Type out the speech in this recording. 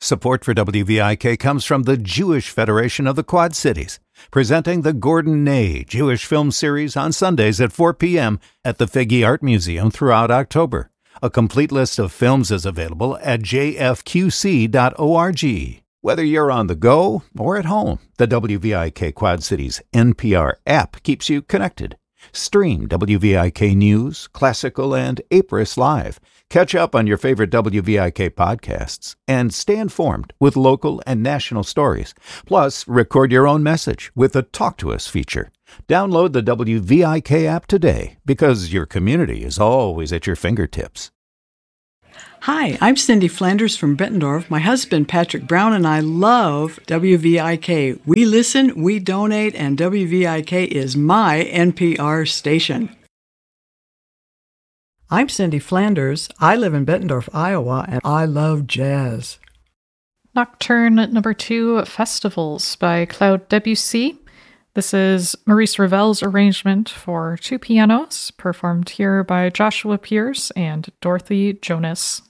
Support for WVIK comes from the Jewish Federation of the Quad Cities, presenting the Gordon Ney Jewish Film Series on Sundays at 4 p.m. at the Figge Art Museum throughout October. A complete list of films is available at jfqc.org. Whether you're on the go or at home, the WVIK Quad Cities NPR app keeps you connected. Stream WVIK News, Classical, and Apris Live. Catch up on your favorite WVIK podcasts and stay informed with local and national stories. Plus, record your own message with the Talk to Us feature. Download the WVIK app today because your community is always at your fingertips. Hi, I'm Cindy Flanders from Bettendorf. My husband, Patrick Brown, and I love WVIK. We listen, we donate, and WVIK is my NPR station. I'm Cindy Flanders. I live in Bettendorf, Iowa, and I love jazz. Nocturne number 2, Festivals by Claude Debussy. This is Maurice Ravel's arrangement for 2 pianos, performed here by Joshua Pierce and Dorothy Jonas.